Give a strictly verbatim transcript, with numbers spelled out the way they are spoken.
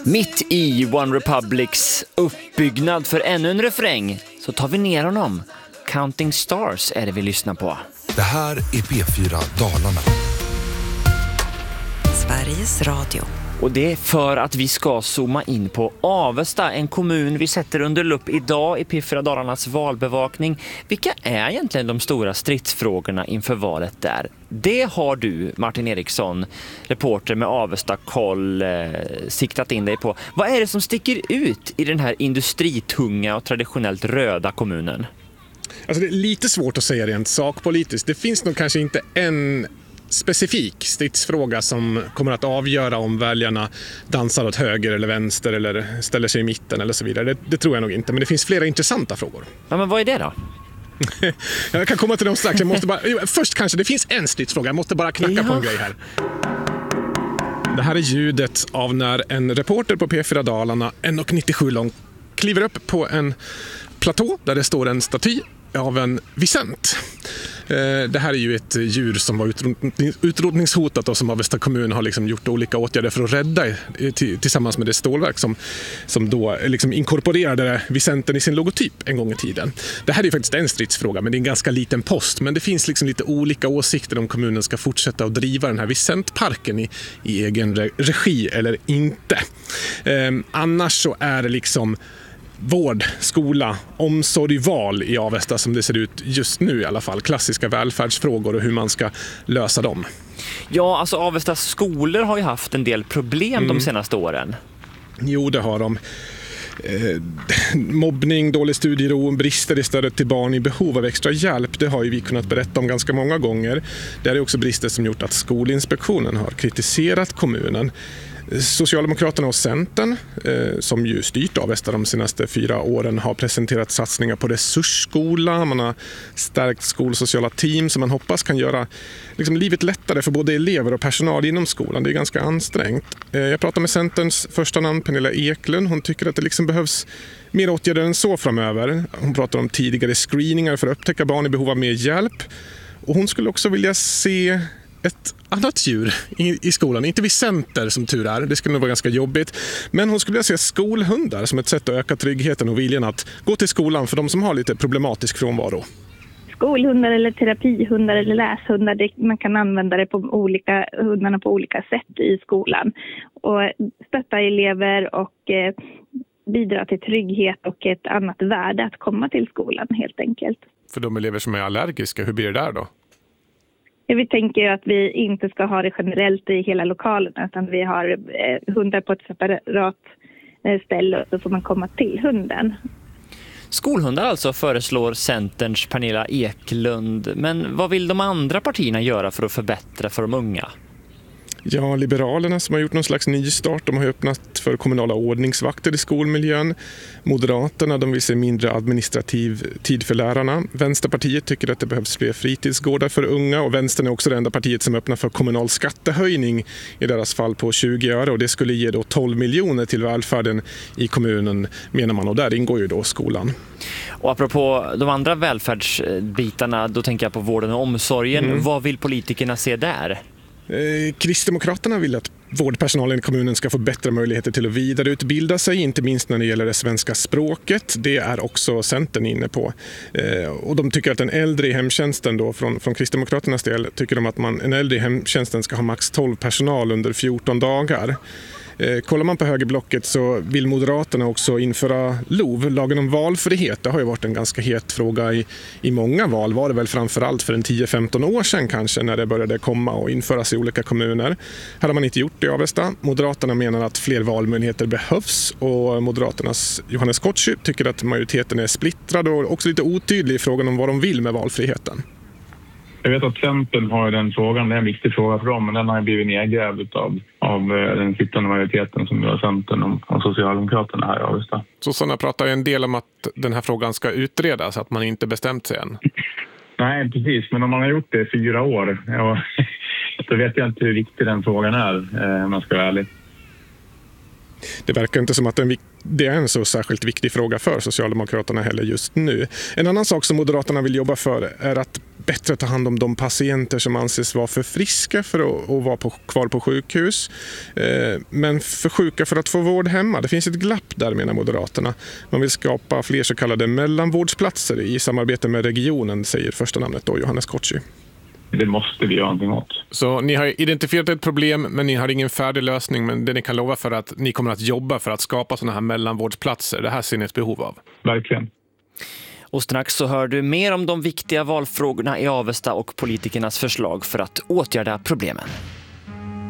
Mitt i One Republics uppbyggnad för ännu en refräng så tar vi ner honom. Counting Stars är det vi lyssnar på. Det här är P fyra Dalarna. Sveriges Radio. Och det är för att vi ska zooma in på Avesta, en kommun vi sätter under lupp idag i P fyra Dalarnas valbevakning. Vilka är egentligen de stora stridsfrågorna inför valet där? Det har du, Martin Eriksson, reporter med Avesta koll, eh, siktat in dig på. Vad är det som sticker ut i den här industritunga och traditionellt röda kommunen? Alltså det är lite svårt att säga rent sakpolitiskt. Det finns nog kanske inte en specifik stridsfråga som kommer att avgöra om väljarna dansar åt höger eller vänster eller ställer sig i mitten eller så vidare. Det, det tror jag nog inte, men det finns flera intressanta frågor. Ja, men vad är det då? Jag kan komma till dem strax. Jag måste bara, först kanske, det finns en stridsfråga. Jag måste bara knacka ja. på en grej här. Det här är ljudet av när en reporter på P fyra Dalarna, en komma nittiosju lång, kliver upp på en platå där det står en staty av en visent. Det här är ju ett djur som var utrotningshotat och som Avesta kommun har liksom gjort olika åtgärder för att rädda tillsammans med det stålverk som, som då liksom inkorporerade visenten i sin logotyp en gång i tiden. Det här är ju faktiskt en stridsfråga, men det är en ganska liten post. Men det finns liksom lite olika åsikter om kommunen ska fortsätta att driva den här visentparken i, i egen regi eller inte. Eh, annars så är det liksom vård, skola, omsorg, val i Avesta som det ser ut just nu i alla fall. Klassiska välfärdsfrågor och hur man ska lösa dem. Ja, alltså Avestas skolor har ju haft en del problem mm. de senaste åren. Jo, det har de. Eh, mobbning, dålig studiero, brister i stödet till barn i behov av extra hjälp, det har ju vi kunnat berätta om ganska många gånger. Det är också brister som gjort att Skolinspektionen har kritiserat kommunen. Socialdemokraterna och Centern, eh, som ju styrt Avesta de senaste fyra åren, har presenterat satsningar på resursskola. Man har stärkt skolsociala team som man hoppas kan göra liksom, livet lättare för både elever och personal inom skolan. Det är ganska ansträngt. Eh, jag pratade med Centerns första namn, Pernilla Eklund. Hon tycker att det liksom behövs mer åtgärder än så framöver. Hon pratar om tidigare screeningar för att upptäcka barn i behov av mer hjälp. Och hon skulle också vilja se ett annat djur i, i skolan. Inte visenter som tur är, det skulle nog vara ganska jobbigt. Men hon skulle vilja se skolhundar som ett sätt att öka tryggheten och viljan att gå till skolan för de som har lite problematisk frånvaro. Skolhundar eller terapihundar eller läshundar, det, man kan använda det på olika, hundarna på olika sätt i skolan. Och stötta elever och eh, bidra till trygghet och ett annat värde att komma till skolan helt enkelt. För de elever som är allergiska, hur blir det där då? Vi tänker att vi inte ska ha det generellt i hela lokalen utan vi har eh, hundar på ett separat eh, ställe och så får man komma till hunden. Skolhundar alltså, föreslår Centerns Pernilla Eklund. Men vad vill de andra partierna göra för att förbättra för de unga? Ja, Liberalerna som har gjort någon slags nystart, de har öppnat för kommunala ordningsvakter i skolmiljön. Moderaterna, de vill se mindre administrativ tid för lärarna. Vänsterpartiet tycker att det behövs fler fritidsgårdar för unga och Vänstern är också det enda partiet som öppnar för kommunal skattehöjning i deras fall på tjugo öre och det skulle ge då tolv miljoner till välfärden i kommunen menar man och där ingår ju då skolan. Och apropå de andra välfärdsbitarna, då tänker jag på vården och omsorgen. Mm. Vad vill politikerna se där? Kristdemokraterna vill att vårdpersonalen i kommunen ska få bättre möjligheter till att vidareutbilda sig, inte minst när det gäller det svenska språket. Det är också Centern inne på. Och de tycker att en äldre i hemtjänsten då, från, från Kristdemokraternas del, tycker de att man, en äldre i hemtjänsten ska ha max tolv personal under fjorton dagar. Kollar man på högerblocket så vill Moderaterna också införa L O V, lagen om valfrihet. Det har ju varit en ganska het fråga i, i många val. Var det väl framförallt för en tio femton år sedan kanske när det började komma och införas i olika kommuner. Här har man inte gjort det i Avesta. Moderaterna menar att fler valmöjligheter behövs och Moderaternas Johannes Kottschi tycker att majoriteten är splittrad och också lite otydlig i frågan om vad de vill med valfriheten. Jag vet att Centern har den frågan, det är en viktig fråga för dem, men den har blivit nedgrävd av, av den sittande majoriteten som är Centern och, och Socialdemokraterna här i Avesta. Sossarna pratar ju en del om att den här frågan ska utredas, att man inte bestämt sig än. Nej, precis, men om man har gjort det i fyra år, ja, då vet jag inte hur viktig den frågan är, om man ska vara ärlig. Det verkar inte som att det är en så särskilt viktig fråga för Socialdemokraterna heller just nu. En annan sak som Moderaterna vill jobba för är att bättre ta hand om de patienter som anses vara för friska för att, att vara på, kvar på sjukhus. Eh, men för sjuka för att få vård hemma. Det finns ett glapp där, menar Moderaterna. Man vill skapa fler så kallade mellanvårdsplatser i samarbete med regionen, säger första namnet då, Johannes Kotschi. Det måste vi göra någonting åt. Så ni har identifierat ett problem, men ni har ingen färdig lösning, men det ni kan lova för att ni kommer att jobba för att skapa sådana här mellanvårdsplatser. Det här ser ni ett behov av. Verkligen. Och strax så hör du mer om de viktiga valfrågorna i Avesta och politikernas förslag för att åtgärda problemen.